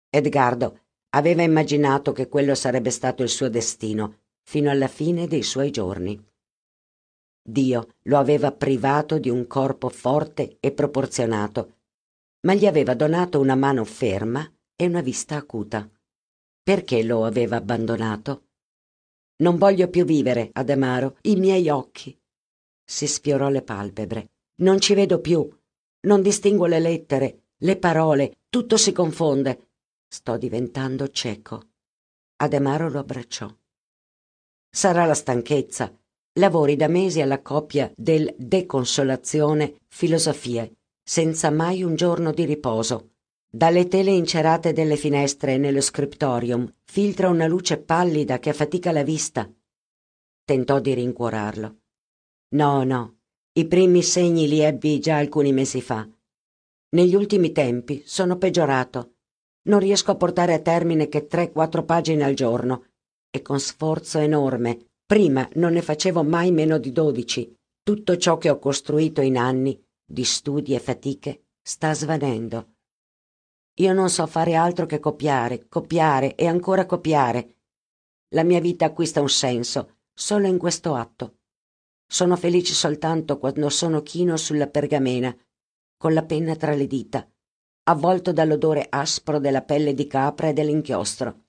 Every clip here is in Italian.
Edgardo aveva immaginato che quello sarebbe stato il suo destino fino alla fine dei suoi giorni. Dio lo aveva privato di un corpo forte e proporzionato, ma gli aveva donato una mano ferma e una vista acuta. Perché lo aveva abbandonato? Non voglio più vivere, Ademaro, i miei occhi. Si sfiorò le palpebre. Non ci vedo più. Non distingo le lettere, le parole, tutto si confonde. Sto diventando cieco. Ademaro lo abbracciò. Sarà la stanchezza. Lavori da mesi alla coppia del Deconsolazione Filosofie, senza mai un giorno di riposo. Dalle tele incerate delle finestre e nello scriptorium filtra una luce pallida che affatica la vista. Tentò di rincuorarlo. No, no, i primi segni li ebbi già alcuni mesi fa. Negli ultimi tempi sono peggiorato. Non riesco a portare a termine che 3-4 pagine al giorno e con sforzo enorme. Prima non ne facevo mai meno di 12. Tutto ciò che ho costruito in anni di studi e fatiche sta svanendo. Io non so fare altro che copiare, copiare e ancora copiare. La mia vita acquista un senso solo in questo atto. Sono felice soltanto quando sono chino sulla pergamena, con la penna tra le dita, avvolto dall'odore aspro della pelle di capra e dell'inchiostro.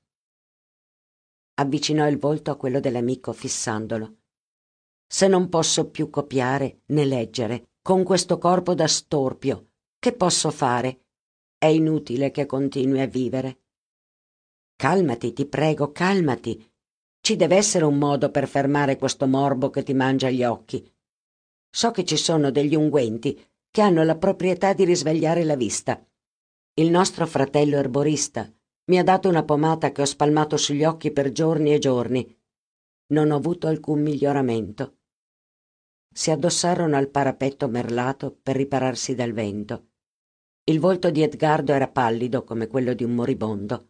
Avvicinò il volto a quello dell'amico fissandolo. Se non posso più copiare né leggere, con questo corpo da storpio, che posso fare? È inutile che continui a vivere. Calmati, ti prego, calmati. Ci deve essere un modo per fermare questo morbo che ti mangia gli occhi. So che ci sono degli unguenti che hanno la proprietà di risvegliare la vista. Il nostro fratello erborista mi ha dato una pomata che ho spalmato sugli occhi per giorni e giorni. Non ho avuto alcun miglioramento. Si addossarono al parapetto merlato per ripararsi dal vento. Il volto di Edgardo era pallido come quello di un moribondo.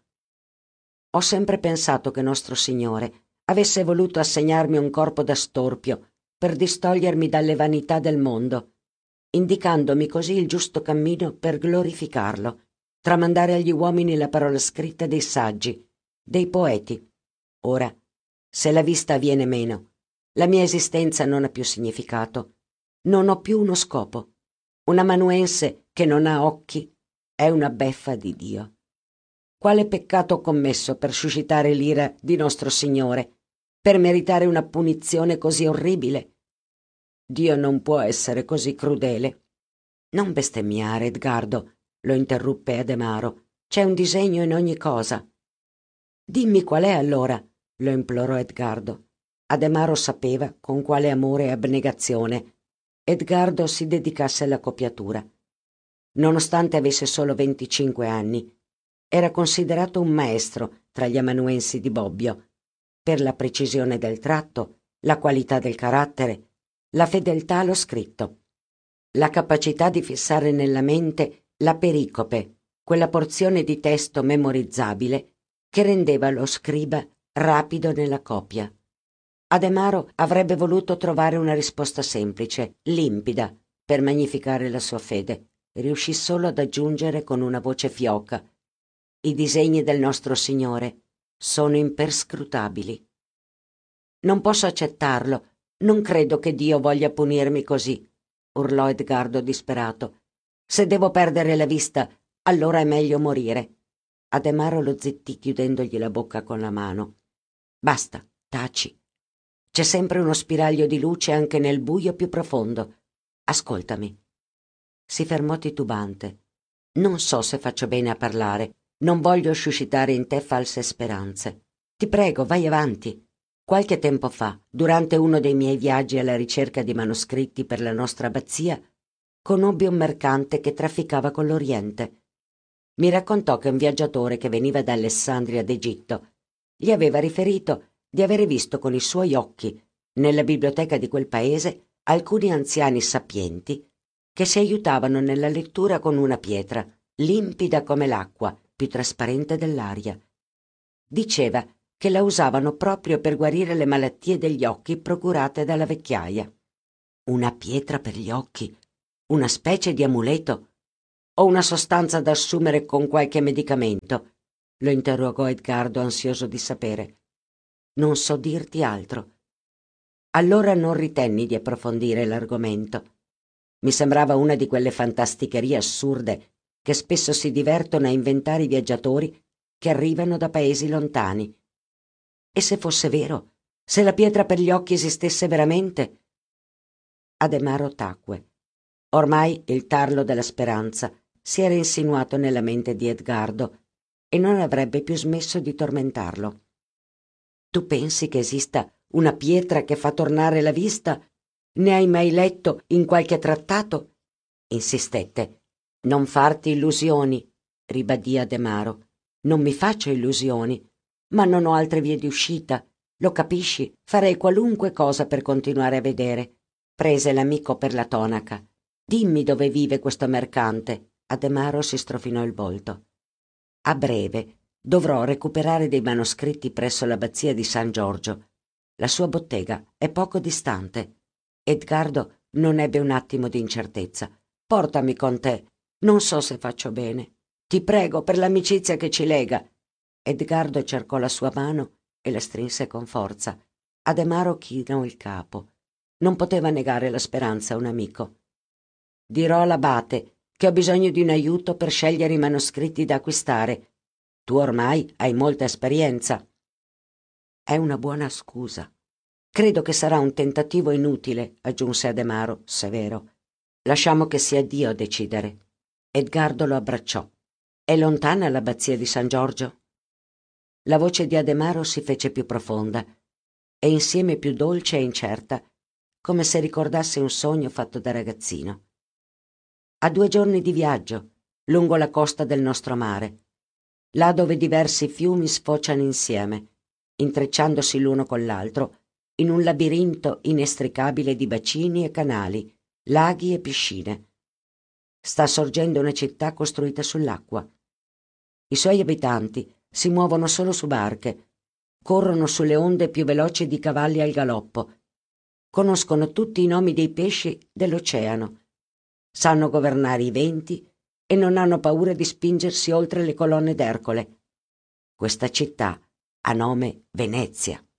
Ho sempre pensato che nostro Signore avesse voluto assegnarmi un corpo da storpio per distogliermi dalle vanità del mondo, indicandomi così il giusto cammino per glorificarlo, tramandare agli uomini la parola scritta dei saggi, dei poeti. Ora, se la vista viene meno, la mia esistenza non ha più significato. Non ho più uno scopo. Un amanuense che non ha occhi è una beffa di Dio. Quale peccato ho commesso per suscitare l'ira di nostro Signore, per meritare una punizione così orribile? Dio non può essere così crudele. Non bestemmiare, Edgardo, lo interruppe Ademaro. C'è un disegno in ogni cosa. Dimmi qual è allora, lo implorò Edgardo. Ademaro sapeva con quale amore e abnegazione Edgardo si dedicasse alla copiatura. Nonostante avesse solo 25 anni, era considerato un maestro tra gli amanuensi di Bobbio, per la precisione del tratto, la qualità del carattere, la fedeltà allo scritto, la capacità di fissare nella mente la pericope, quella porzione di testo memorizzabile che rendeva lo scriba rapido nella copia. Ademaro avrebbe voluto trovare una risposta semplice, limpida, per magnificare la sua fede. Riuscì solo ad aggiungere con una voce fioca: i disegni del nostro Signore sono imperscrutabili. Non posso accettarlo, non credo che Dio voglia punirmi così, urlò Edgardo disperato. Se devo perdere la vista, allora è meglio morire. Ademaro lo zittì chiudendogli la bocca con la mano. Basta, taci. C'è sempre uno spiraglio di luce anche nel buio più profondo. Ascoltami. Si fermò titubante. Non so se faccio bene a parlare. Non voglio suscitare in te false speranze. Ti prego, vai avanti. Qualche tempo fa, durante uno dei miei viaggi alla ricerca di manoscritti per la nostra abbazia, conobbi un mercante che trafficava con l'Oriente. Mi raccontò che un viaggiatore che veniva da Alessandria d'Egitto gli aveva riferito di avere visto con i suoi occhi, nella biblioteca di quel paese, alcuni anziani sapienti che si aiutavano nella lettura con una pietra, limpida come l'acqua, più trasparente dell'aria. Diceva che la usavano proprio per guarire le malattie degli occhi procurate dalla vecchiaia. Una pietra per gli occhi? Una specie di amuleto? O una sostanza da assumere con qualche medicamento? lo interrogò Edgardo, ansioso di sapere. Non so dirti altro. Allora non ritenni di approfondire l'argomento. Mi sembrava una di quelle fantasticherie assurde che spesso si divertono a inventare i viaggiatori che arrivano da paesi lontani. E se fosse vero, se la pietra per gli occhi esistesse veramente? Ademaro tacque. Ormai il tarlo della speranza si era insinuato nella mente di Edgardo e non avrebbe più smesso di tormentarlo. Tu pensi che esista una pietra che fa tornare la vista? Ne hai mai letto in qualche trattato? Insistette. Non farti illusioni, ribadì Ademaro. Non mi faccio illusioni, ma non ho altre vie di uscita. Lo capisci? Farei qualunque cosa per continuare a vedere. Prese l'amico per la tonaca. Dimmi dove vive questo mercante. Ademaro si strofinò il volto. A breve dovrò recuperare dei manoscritti presso l'abbazia di San Giorgio. La sua bottega è poco distante. Edgardo non ebbe un attimo di incertezza. Portami con te. Non so se faccio bene. Ti prego, per l'amicizia che ci lega. Edgardo cercò la sua mano e la strinse con forza. Ademaro chinò il capo. Non poteva negare la speranza a un amico. Dirò all'abate che ho bisogno di un aiuto per scegliere i manoscritti da acquistare. Tu ormai hai molta esperienza. È una buona scusa. Credo che sarà un tentativo inutile, aggiunse Ademaro, severo. Lasciamo che sia Dio a decidere. Edgardo lo abbracciò. È lontana l'abbazia di San Giorgio? La voce di Ademaro si fece più profonda e insieme più dolce e incerta, come se ricordasse un sogno fatto da ragazzino. A 2 giorni di viaggio, lungo la costa del nostro mare, là dove diversi fiumi sfociano insieme, intrecciandosi l'uno con l'altro, in un labirinto inestricabile di bacini e canali, laghi e piscine. Sta sorgendo una città costruita sull'acqua. I suoi abitanti si muovono solo su barche, corrono sulle onde più veloci di cavalli al galoppo, conoscono tutti i nomi dei pesci dell'oceano, sanno governare i venti e non hanno paura di spingersi oltre le colonne d'Ercole. Questa città ha nome Venezia.